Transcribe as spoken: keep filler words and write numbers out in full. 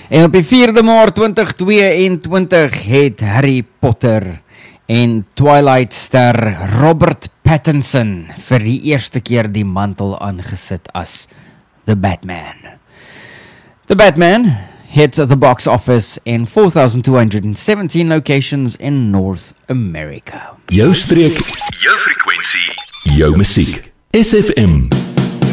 En op die vierde Maart twintig tweeëntwintig het Harry Potter en Twilight ster Robert Pattinson vir die eerste keer die mantel aangesit as The Batman. The Batman hit the box office in four thousand two hundred seventeen locations in North America. Jou streek, jou frekwensie, jou musiek. S F M.